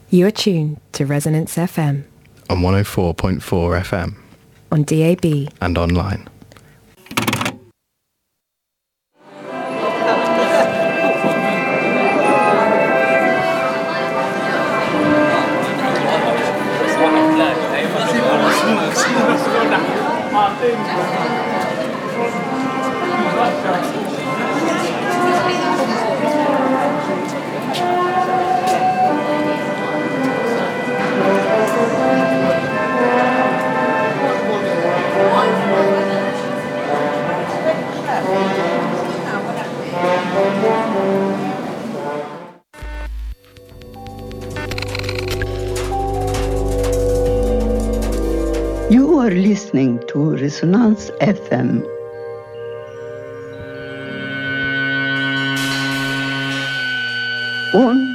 You're tuned to Resonance FM on 104.4 FM on DAB and online. You are listening to Resonance FM. On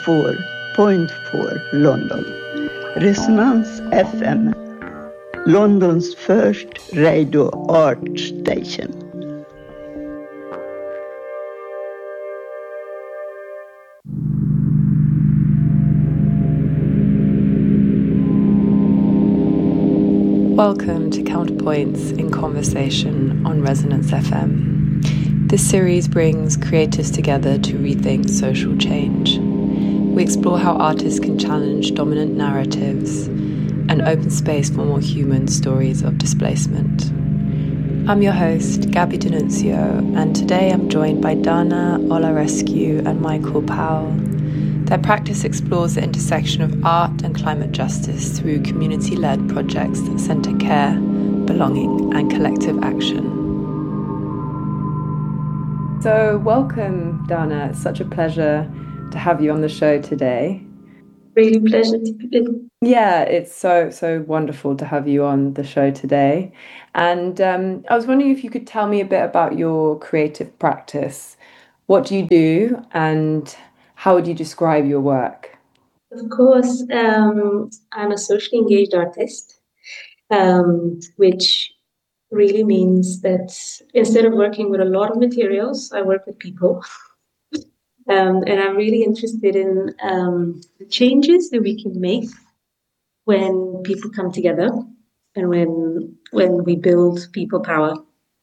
4.4 London. Resonance FM, London's first radio art station. Welcome to Counterpoints in Conversation on Resonance FM. This series brings creatives together to rethink social change. We explore how artists can challenge dominant narratives and open space for more human stories of displacement. I'm your host, Gabby D'Annunzio, and today I'm joined by Dana Olarescu and Michael Powell. Their practice explores the intersection of art and climate justice through community-led projects that centre care, belonging, and collective action. So, welcome, Dana. It's such a pleasure to have you on the show today. Really pleasure to be here. Yeah, it's so wonderful to have you on the show today. And I was wondering if you could tell me a bit about your creative practice. What do you do, and how would you describe your work? Of course, I'm a socially engaged artist, which really means that instead of working with a lot of materials, I work with people. And I'm really interested in the changes that we can make when people come together and when we build people power.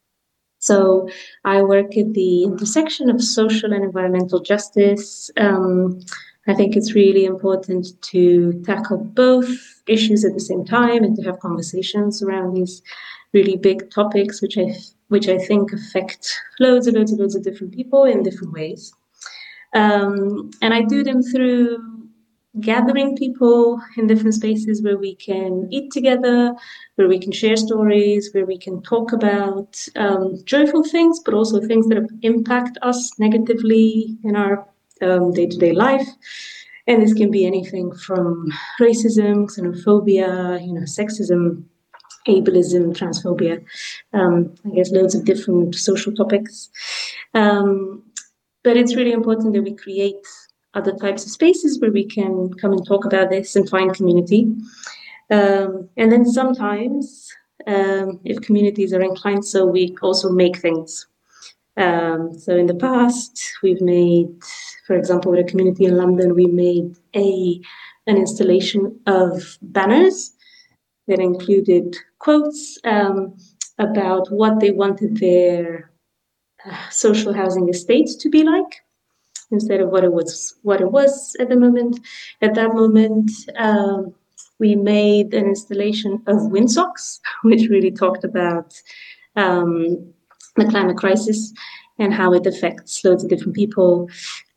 So I work at the intersection of social and environmental justice. I think it's really important to tackle both issues at the same time and to have conversations around these really big topics, which I think affect loads of different people in different ways. And I do them through gathering people in different spaces where we can eat together, where we can share stories, where we can talk about joyful things, but also things that impact us negatively in our day-to-day life. And this can be anything from racism, xenophobia, sexism, ableism, transphobia, I guess loads of different social topics. But it's really important that we create other types of spaces where we can come and talk about this and find community. And then sometimes, if communities are inclined, so we also make things. So in the past, we've made, for example, with a community in London, we made an installation of banners that included quotes about what they wanted their social housing estates to be like, instead of what it was at the moment. At that moment, we made an installation of windsocks, which really talked about the climate crisis and how it affects loads of different people.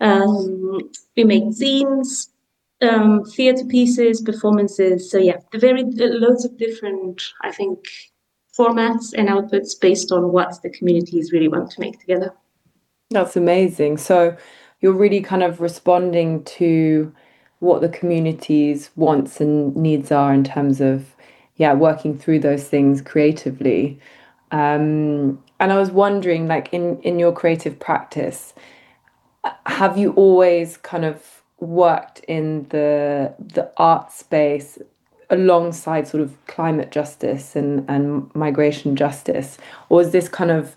We made zines, theatre pieces, performances. So yeah, loads of different, I think, formats and outputs based on what the communities really want to make together. That's amazing. So you're really kind of responding to what the community's wants and needs are in terms of, working through those things creatively. And I was wondering, like, in your creative practice, have you always kind of worked in the art space alongside sort of climate justice and migration justice, or has this kind of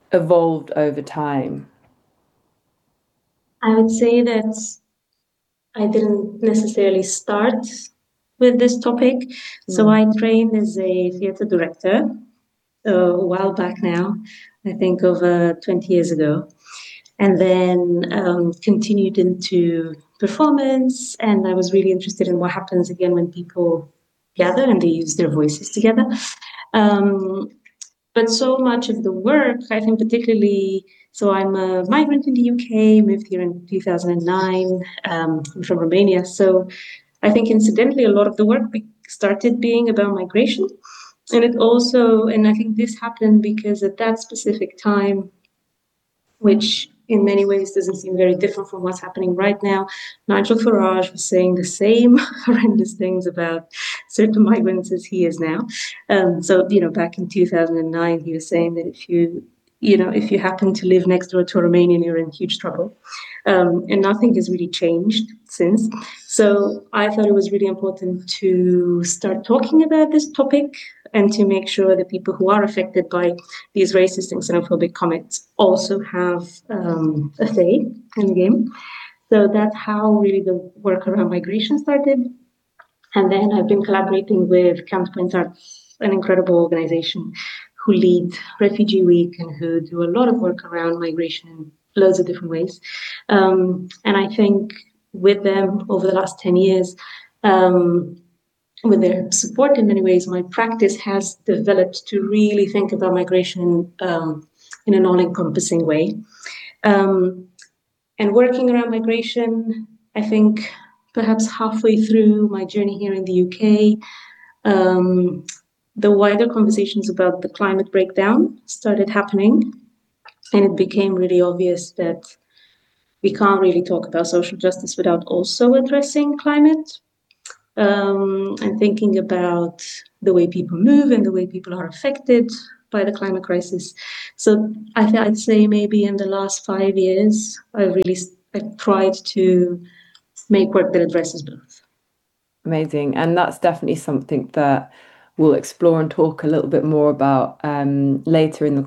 evolved over time? I would say that I didn't necessarily start with this topic. So I trained as a theatre director a while back now, I think over 20 years ago, and then continued into performance. And I was really interested in what happens again when people gather and they use their voices together. But so much of the work, I think particularly, so I'm a migrant in the UK, moved here in 2009, I'm from Romania. So I think incidentally, a lot of the work started being about migration. And it also, and I think this happened because at that specific time, which in many ways doesn't seem very different from what's happening right now, Nigel Farage was saying the same horrendous things about certain migrants as he is now. So, back in 2009, he was saying that if you happen to live next door to a Romanian, you're in huge trouble. And nothing has really changed since. So I thought it was really important to start talking about this topic and to make sure that people who are affected by these racist and xenophobic comments also have a say in the game. So that's how really the work around migration started. And then I've been collaborating with Counterpoint Arts, an incredible organization who lead Refugee Week and who do a lot of work around migration in loads of different ways. And I think with them over the last 10 years, with their support in many ways, my practice has developed to really think about migration in an all-encompassing way. And working around migration, I think perhaps halfway through my journey here in the UK, the wider conversations about the climate breakdown started happening. And it became really obvious that we can't really talk about social justice without also addressing climate. And thinking about the way people move and the way people are affected by the climate crisis. So I'd say maybe in the last 5 years, I've tried to make work that addresses both. Amazing. And that's definitely something that we'll explore and talk a little bit more about later in the